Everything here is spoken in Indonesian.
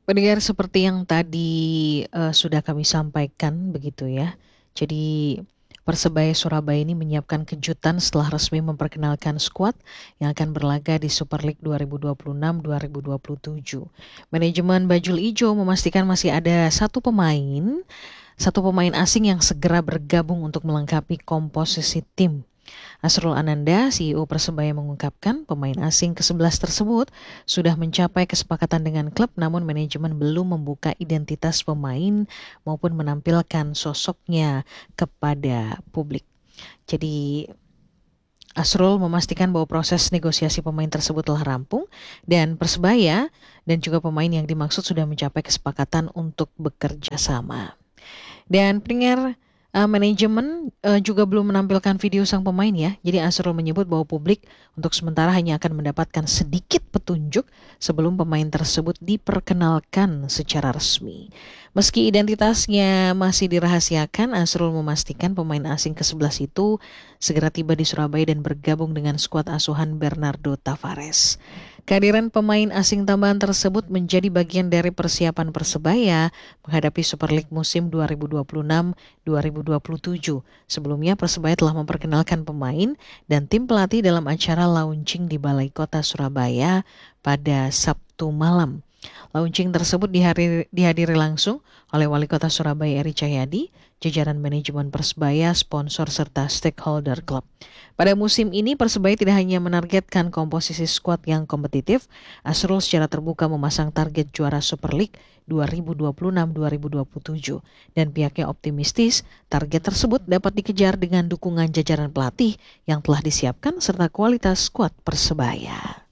Pendengar seperti yang tadi, sudah kami sampaikan begitu ya. Jadi Persebaya Surabaya ini menyiapkan kejutan setelah resmi memperkenalkan skuad yang akan berlaga di Super League 2026-2027. Manajemen Bajul Ijo memastikan masih ada satu pemain asing yang segera bergabung untuk melengkapi komposisi tim. Asrul Ananda, CEO Persebaya mengungkapkan pemain asing ke-11 tersebut sudah mencapai kesepakatan dengan klub namun manajemen belum membuka identitas pemain maupun menampilkan sosoknya kepada publik. Jadi Asrul memastikan bahwa proses negosiasi pemain tersebut telah rampung dan Persebaya dan juga pemain yang dimaksud sudah mencapai kesepakatan untuk bekerja sama. Dan pendengar, manajemen juga belum menampilkan video sang pemain ya. Jadi Asrul menyebut bahwa publik untuk sementara hanya akan mendapatkan sedikit petunjuk sebelum pemain tersebut diperkenalkan secara resmi. Meski identitasnya masih dirahasiakan, Asrul memastikan pemain asing ke-11 itu segera tiba di Surabaya dan bergabung dengan skuad asuhan Bernardo Tavares. Kehadiran pemain asing tambahan tersebut menjadi bagian dari persiapan Persebaya menghadapi Super League musim 2026-2027. Sebelumnya Persebaya telah memperkenalkan pemain dan tim pelatih dalam acara launching di Balai Kota Surabaya pada Sabtu malam. Launching tersebut dihadiri langsung oleh Wali Kota Surabaya Eri Cahyadi, jajaran manajemen Persebaya, sponsor serta stakeholder klub. Pada musim ini Persebaya tidak hanya menargetkan komposisi skuad yang kompetitif, Asrul secara terbuka memasang target juara Super League 2026-2027 dan pihaknya optimistis target tersebut dapat dikejar dengan dukungan jajaran pelatih yang telah disiapkan serta kualitas skuad Persebaya.